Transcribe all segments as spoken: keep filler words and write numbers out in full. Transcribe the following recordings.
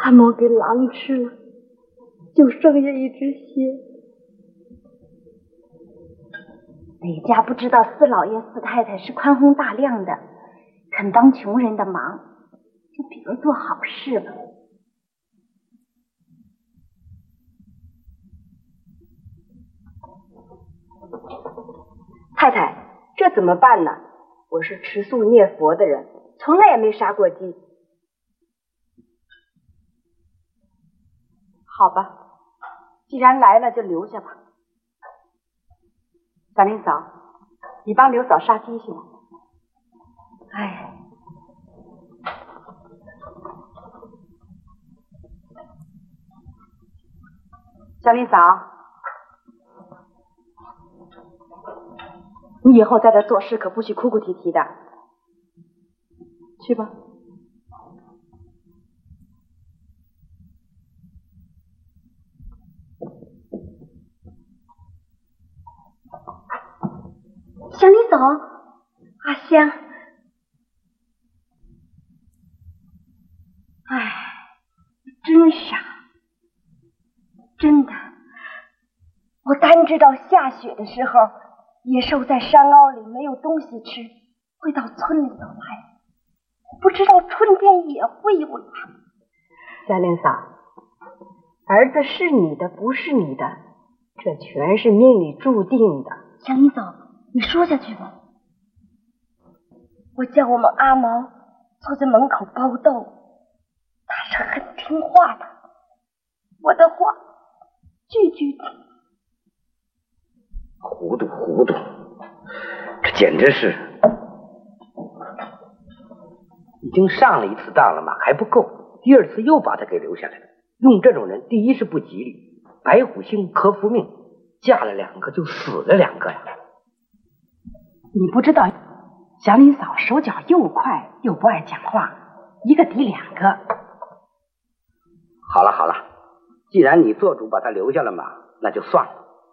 阿毛给狼吃了，就剩下一只蝎。 哪家不知道四老爷四太太是宽宏大量的，肯帮穷人的忙，就比如做好事吧。 太太，这怎么办呢？我是吃素念佛的人，从来也没杀过鸡。好吧，既然来了就留下吧。小林嫂，你帮刘嫂杀鸡去吧。哎，小林嫂，你以后在这做事可不许哭哭啼啼的。去吧。 小李嫂，阿香， 唉，真傻，真的。我单知道下雪的时候，野兽在山坳里没有东西吃，会到村里头来，不知道春天也会有来。 小玲嫂，儿子是你的不是你的，这全是命里注定的。 小林嫂，你说下去吧。 我叫我们阿毛坐在门口包豆，他是很听话的，我的话句句听。 糊涂糊涂，这简直是已经上了一次当了嘛，还不够，第二次又把他给留下来了。用这种人，第一是不吉利，白虎星克夫命，嫁了两个就死了两个呀。 你不知道，小林嫂手脚又快又不爱讲话，一个抵两个。 好了好了，既然你做主把他留下了嘛，那就算了。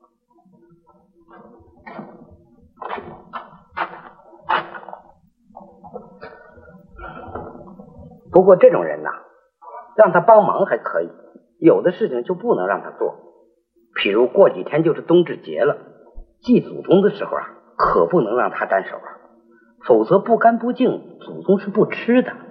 不过这种人呐、啊，让他帮忙还可以，有的事情就不能让他做。譬如过几天就是冬至节了，祭祖宗的时候啊，可不能让他沾手啊，否则不干不净，祖宗是不吃的。